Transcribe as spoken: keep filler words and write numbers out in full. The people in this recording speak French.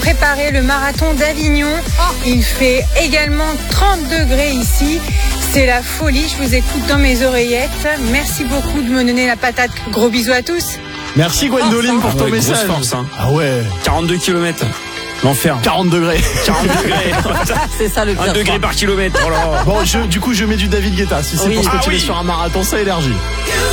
préparer le marathon d'Avignon. Il fait également trente degrés ici. C'est la folie, je vous écoute dans mes oreillettes. Merci beaucoup de me donner la patate. Gros bisous à tous. Merci Gwendoline Oh, pour ton ouais, grosse message. force, hein. Ah ouais. quarante-deux kilomètres. L'enfer. quarante degrés. quarante degrés. C'est ça le pire. Un degré par kilomètre. Oh là là. Bon, je, du coup, je mets du David Guetta. Si c'est Oui. pour se Ah motiver oui. sur un marathon, ça énergie.